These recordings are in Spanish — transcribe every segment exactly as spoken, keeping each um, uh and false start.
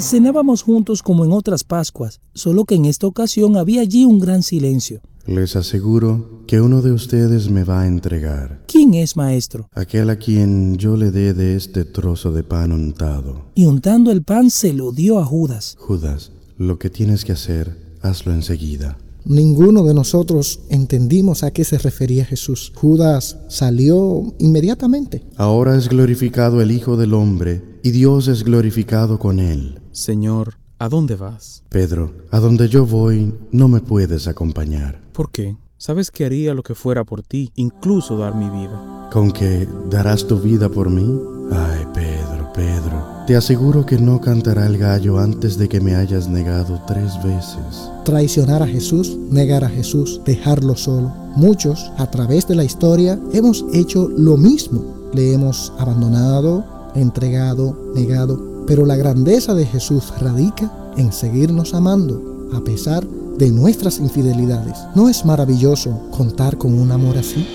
Cenábamos juntos como en otras Pascuas, solo que en esta ocasión había allí un gran silencio. Les aseguro que uno de ustedes me va a entregar. ¿Quién es, maestro? Aquel a quien yo le dé de este trozo de pan untado. Y untando el pan se lo dio a Judas. Judas, lo que tienes que hacer, hazlo enseguida. Ninguno de nosotros entendimos a qué se refería Jesús. Judas salió inmediatamente. Ahora es glorificado el Hijo del Hombre, y Dios es glorificado con él. Señor, ¿a dónde vas? Pedro, a donde yo voy, no me puedes acompañar. ¿Por qué? Sabes que haría lo que fuera por ti, incluso dar mi vida. ¿Con que darás tu vida por mí? Ay, Pedro, Pedro, te aseguro que no cantará el gallo antes de que me hayas negado tres veces. Traicionar a Jesús, negar a Jesús, dejarlo solo. Muchos, a través de la historia, hemos hecho lo mismo. Le hemos abandonado, entregado, negado. Pero la grandeza de Jesús radica en seguirnos amando, a pesar de nuestras infidelidades. ¿No es maravilloso contar con un amor así?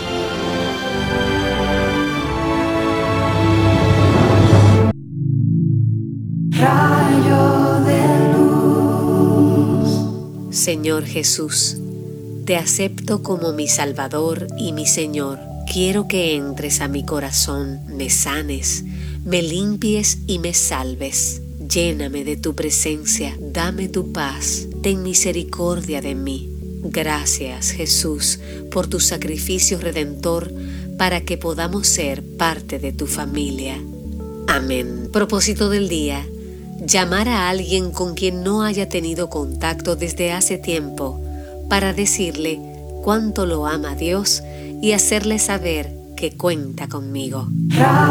Rayo de luz. Señor Jesús, te acepto como mi Salvador y mi Señor. Quiero que entres a mi corazón, me sanes, me limpies y me salves. Lléname de tu presencia, dame tu paz, ten misericordia de mí. Gracias, Jesús, por tu sacrificio redentor para que podamos ser parte de tu familia. Amén. Propósito del día: llamar a alguien con quien no haya tenido contacto desde hace tiempo para decirle cuánto lo ama Dios y hacerle saber que cuenta conmigo.